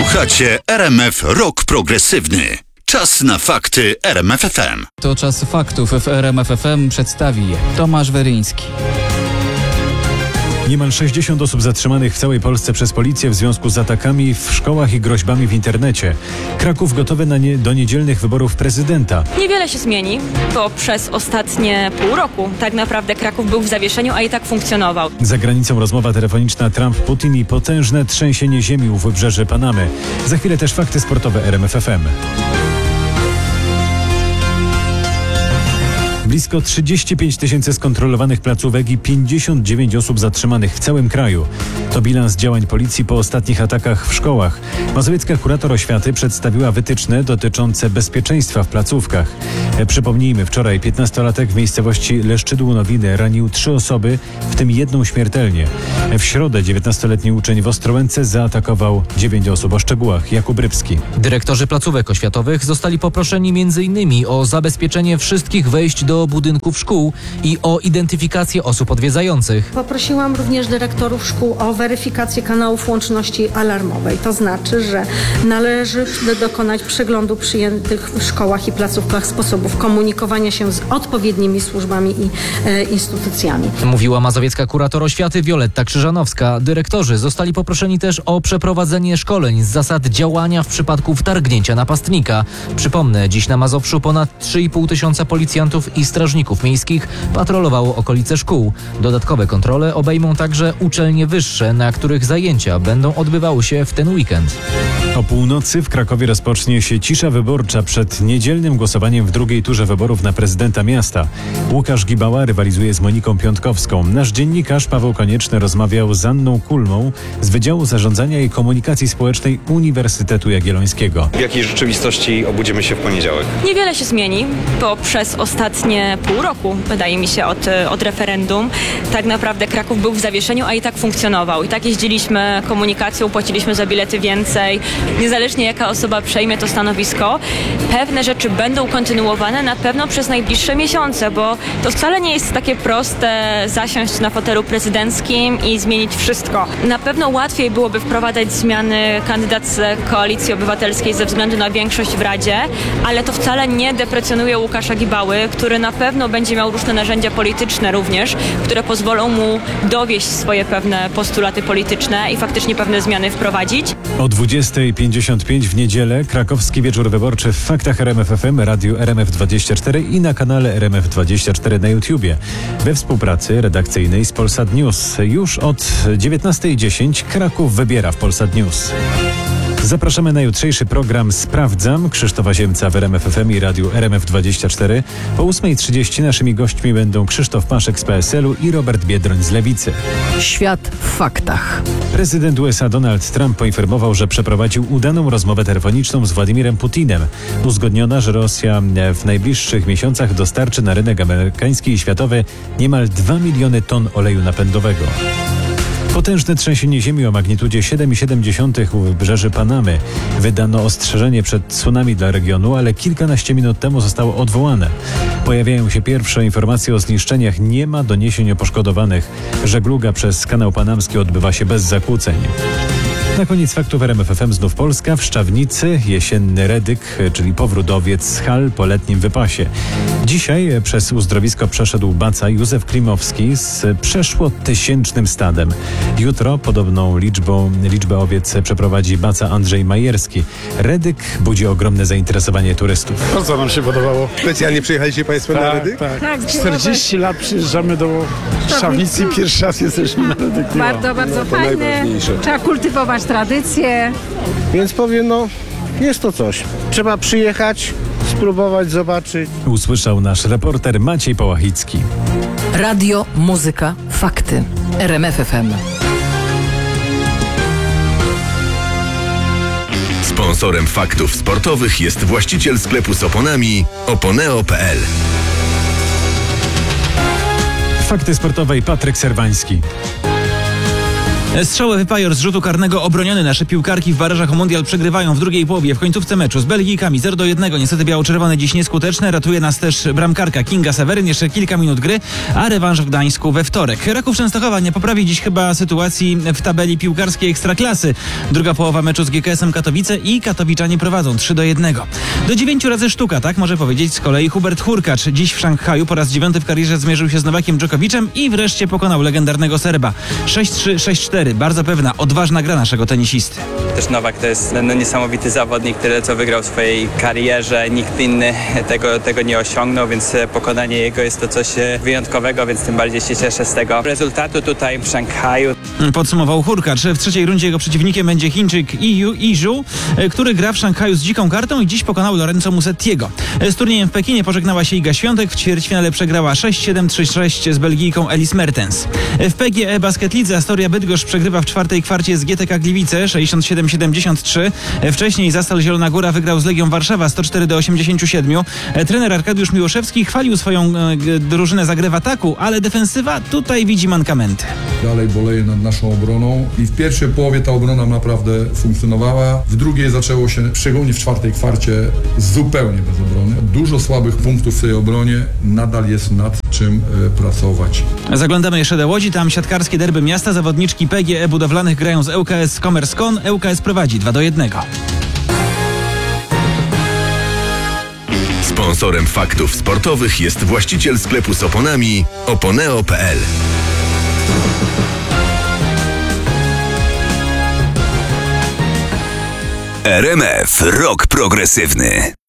Słuchacie RMF Rock Progresywny. Czas na fakty RMF FM. To czas faktów w RMF FM. Przedstawi je Tomasz Weryński. Niemal 60 osób zatrzymanych w całej Polsce przez policję w związku z atakami w szkołach i groźbami w internecie. Kraków gotowy do niedzielnych wyborów prezydenta. Niewiele się zmieni, bo przez ostatnie pół roku tak naprawdę Kraków był w zawieszeniu, a i tak funkcjonował. Za granicą rozmowa telefoniczna Trump-Putin i potężne trzęsienie ziemi u wybrzeży Panamy. Za chwilę też fakty sportowe RMF FM. Blisko 35 tysięcy skontrolowanych placówek i 59 osób zatrzymanych w całym kraju. To bilans działań policji po ostatnich atakach w szkołach. Mazowiecka kurator oświaty przedstawiła wytyczne dotyczące bezpieczeństwa w placówkach. Przypomnijmy, wczoraj 15-latek w miejscowości Leszczydło-Nowiny ranił 3 osoby, w tym 1 śmiertelnie. W środę 19-letni uczeń w Ostrołęce zaatakował 9 osób. O szczegółach Jakub Rybski. Dyrektorzy placówek oświatowych zostali poproszeni m.in. o zabezpieczenie wszystkich wejść do budynków szkół i o identyfikację osób odwiedzających. Poprosiłam również dyrektorów szkół o weryfikację kanałów łączności alarmowej. To znaczy, że należy dokonać przeglądu przyjętych w szkołach i placówkach sposobów komunikowania się z odpowiednimi służbami i instytucjami. Mówiła mazowiecka kurator oświaty Wioletta Krzyżanowska. Dyrektorzy zostali poproszeni też o przeprowadzenie szkoleń z zasad działania w przypadku wtargnięcia napastnika. Przypomnę, dziś na Mazowszu ponad 3,5 tysiąca policjantów i strażników miejskich patrolowało okolice szkół. Dodatkowe kontrole obejmą także uczelnie wyższe, na których zajęcia będą odbywały się w ten weekend. O północy w Krakowie rozpocznie się cisza wyborcza przed niedzielnym głosowaniem w drugiej turze wyborów na prezydenta miasta. Łukasz Gibała rywalizuje z Moniką Piątkowską. Nasz dziennikarz Paweł Konieczny rozmawiał z Anną Kulmą z Wydziału Zarządzania i Komunikacji Społecznej Uniwersytetu Jagiellońskiego. W jakiej rzeczywistości obudzimy się w poniedziałek? Niewiele się zmieni, bo przez ostatnie pół roku, wydaje mi się, od referendum, tak naprawdę Kraków był w zawieszeniu, a i tak funkcjonował. I tak jeździliśmy komunikacją, płaciliśmy za bilety więcej. Niezależnie jaka osoba przejmie to stanowisko, pewne rzeczy będą kontynuowane na pewno przez najbliższe miesiące, bo to wcale nie jest takie proste zasiąść na fotelu prezydenckim i zmienić wszystko. Na pewno łatwiej byłoby wprowadzać zmiany kandydat z Koalicji Obywatelskiej ze względu na większość w Radzie, ale to wcale nie deprecjonuje Łukasza Gibały, który na pewno będzie miał różne narzędzia polityczne również, które pozwolą mu dowieść swoje pewne postulaty polityczne i faktycznie pewne zmiany wprowadzić. O 20:55 w niedzielę krakowski wieczór wyborczy w Faktach RMF FM, radiu RMF24 i na kanale RMF24 na YouTubie. We współpracy redakcyjnej z Polsat News. Już od 19:10 Kraków wybiera w Polsat News. Zapraszamy na jutrzejszy program Sprawdzam. Krzysztofa Ziemca w RMF FM i radiu RMF24. Po 8:30 naszymi gośćmi będą Krzysztof Paszek z PSL-u i Robert Biedroń z Lewicy. Świat w faktach. Prezydent USA Donald Trump poinformował, że przeprowadził udaną rozmowę telefoniczną z Władimirem Putinem. Uzgodniono, że Rosja w najbliższych miesiącach dostarczy na rynek amerykański i światowy niemal 2 miliony ton oleju napędowego. Potężne trzęsienie ziemi o magnitudzie 7,7 u wybrzeży Panamy. Wydano ostrzeżenie przed tsunami dla regionu, ale kilkanaście minut temu zostało odwołane. Pojawiają się pierwsze informacje o zniszczeniach. Nie ma doniesień o poszkodowanych. Żegluga przez kanał panamski odbywa się bez zakłóceń. Na koniec faktów RMF FM znów Polska. W Szczawnicy jesienny redyk, czyli powrót owiec z hal po letnim wypasie. Dzisiaj przez uzdrowisko przeszedł baca Józef Klimowski z przeszło 1000 stadem. Jutro podobną liczbę owiec przeprowadzi baca Andrzej Majerski. Redyk budzi ogromne zainteresowanie turystów. Bardzo nam się podobało. Specjalnie przyjechaliście Państwo na Redyk? Tak. 40 lat przyjeżdżamy do Szczawnicy i pierwszy raz jesteśmy na Redyk. Bardzo fajne. Trzeba kultywować tradycje. Więc powiem, jest to coś. Trzeba przyjechać, spróbować, zobaczyć. Usłyszał nasz reporter Maciej Połachicki. Radio, muzyka, fakty. RMF FM. Sponsorem faktów sportowych jest właściciel sklepu z oponami oponeo.pl. Fakty sportowe i Patryk Serwański. Strzały Wypajor z rzutu karnego obroniony. Nasze piłkarki w barażach o mundial przegrywają w drugiej połowie. W końcówce meczu z Belgijkami 0-1. Niestety biało-czerwone dziś nieskuteczne. Ratuje nas też bramkarka Kinga Seweryn. Jeszcze kilka minut gry, a rewanż w Gdańsku we wtorek. Raków Częstochowa nie poprawi dziś chyba sytuacji w tabeli piłkarskiej Ekstraklasy. Druga połowa meczu z GKS-em Katowice i katowiczanie prowadzą 3-1. Do 9 razy sztuka, tak może powiedzieć z kolei Hubert Hurkacz. Dziś w Szanghaju po raz 9 w karierze zmierzył się z Nowakiem Dżokowiczem i wreszcie pokonał legendarnego Serba. 6-3, 6-4. Bardzo pewna, odważna gra naszego tenisisty. Też Nowak to jest niesamowity zawodnik, tyle co wygrał w swojej karierze. Nikt inny tego nie osiągnął, więc pokonanie jego jest to coś wyjątkowego, więc tym bardziej się cieszę z tego rezultatu tutaj w Szanghaju. Podsumował Hurkacz. W trzeciej rundzie jego przeciwnikiem będzie Chińczyk Yi Zhu, który gra w Szanghaju z dziką kartą i dziś pokonał Lorenzo Musettiego. Z turniejem w Pekinie pożegnała się Iga Świątek. W ćwierćfinale przegrała 6-7, 3-6 z Belgijką Elis Mertens. W PGE Basket Lidze Astoria Bydgoszcz przegrywa w czwartej kwarcie z GTK Gliwice 67-73. Wcześniej Zastal Zielona Góra wygrał z Legią Warszawa 104-87. Trener Arkadiusz Miłoszewski chwalił swoją drużynę za grę w ataku, ale defensywa tutaj widzi mankamenty. Dalej boleję nad naszą obroną i w pierwszej połowie ta obrona naprawdę funkcjonowała. W drugiej zaczęło się, szczególnie w czwartej kwarcie, zupełnie bez obrony. Dużo słabych punktów w tej obronie, nadal jest nad czym pracować. Zaglądamy jeszcze do Łodzi, tam siatkarskie derby miasta, zawodniczki PGE Budowlanych grają z ŁKS Commerce.con, ŁKS prowadzi 2-1. Sponsorem faktów sportowych jest właściciel sklepu z oponami oponeo.pl. RMF Rock Progresywny.